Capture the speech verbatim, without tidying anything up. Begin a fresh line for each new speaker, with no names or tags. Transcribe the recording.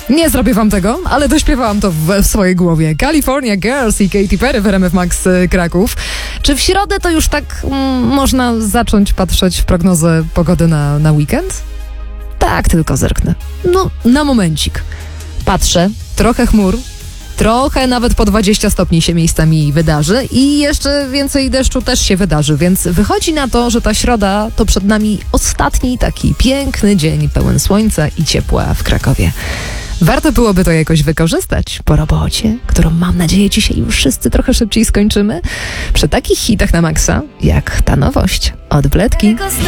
Nie zrobię wam tego, ale dośpiewałam to w, w swojej głowie. California Girls i Katy Perry w R M F Max Kraków. Czy w środę to już tak mm, można zacząć patrzeć w prognozę pogody na, na weekend? Tak, tylko zerknę. No, na momencik. Patrzę, trochę chmur, trochę nawet po dwadzieścia stopni się miejscami wydarzy i jeszcze więcej deszczu też się wydarzy, więc wychodzi na to, że ta środa to przed nami ostatni taki piękny dzień pełen słońca i ciepła w Krakowie. Warto byłoby to jakoś wykorzystać po robocie, którą mam nadzieję dzisiaj już wszyscy trochę szybciej skończymy, przy takich hitach na maksa jak ta nowość od Bledki.